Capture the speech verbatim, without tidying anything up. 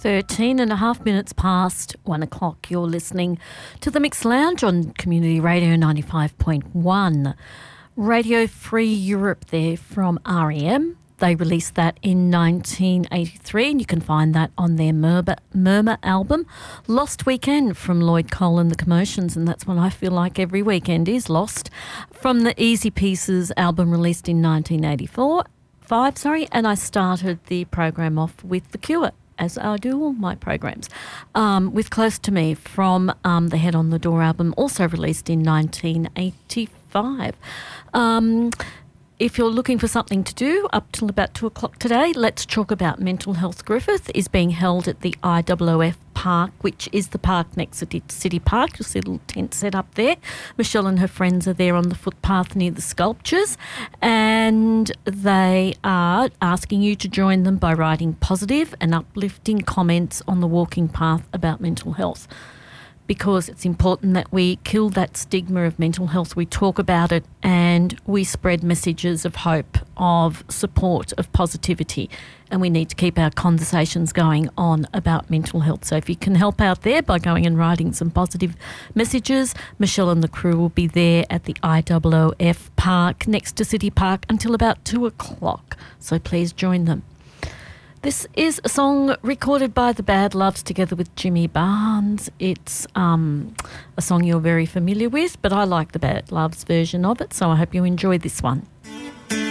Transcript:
thirteen and a half minutes past one o'clock. You're listening to the Mixed Lounge on Community Radio ninety-five point one. Radio Free Europe there from R E M. They released that in nineteen eighty-three, and you can find that on their Murmur, Murmur album. Lost Weekend from Lloyd Cole and the Commotions, and that's what I feel like every weekend is lost. From the Easy Pieces album released in nineteen eighty-four, five, sorry, and I started the program off with The Cure, as I do all my programs, um, with Close to Me from um, the Head on the Door album, also released in nineteen eighty-five. Um, if you're looking for something to do up till about two o'clock today, Let's Talk About Mental Health Griffith is being held at the I W O F Park, which is the park next to City Park. You'll see a little tent set up there. Michelle and her friends are there on the footpath near the sculptures, and they are asking you to join them by writing positive and uplifting comments on the walking path about mental health, because it's important that we kill that stigma of mental health. We talk about it and we spread messages of hope, of support, of positivity, and we need to keep our conversations going on about mental health. So if you can help out there by going and writing some positive messages, Michelle and the crew will be there at the I W O F Park next to City Park until about two o'clock. So please join them. This is a song recorded by the Bad Loves together with Jimmy Barnes. It's um, a song you're very familiar with, but I like the Bad Loves version of it, so I hope you enjoy this one.